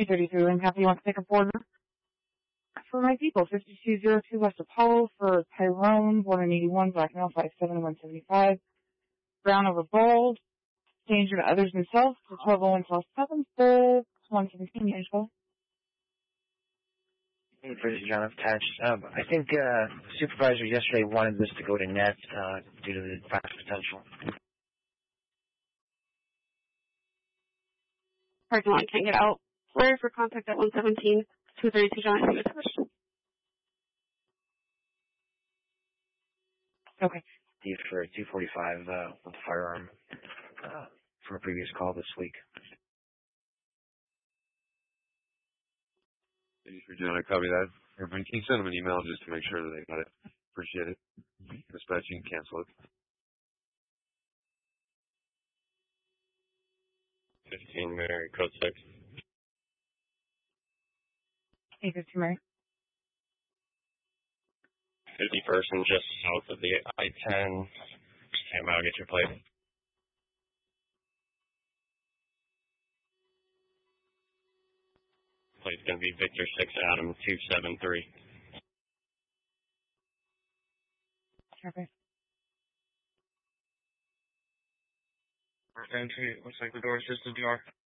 233 Lincoln, you want to take a border? For my people, 5202 West Apollo, for Tyrone, born in 81, Black Male, 5'7", 175, Brown over Bold, danger to others and self, for 1201 South 7th, 117, Angel. Hey, Bridget John attached. I think the supervisor yesterday wanted this to go to net due to the fire potential. Parking lot can't get out. Where for contact at 117 232 John attached. Okay. Steve for 245 with a firearm from a previous call this week. Thanks for John. I copy that. Everyone, can you send them an email just to make sure that they got it? Appreciate it. Dispatching, cancel it. 15 Mary, code 6. 852 Mary. 51st and just south of the I-10. Stand by, I'll get your plate. Plate's going to be Victor 6 Adam 273. Okay. Entry, looks like the door system DR.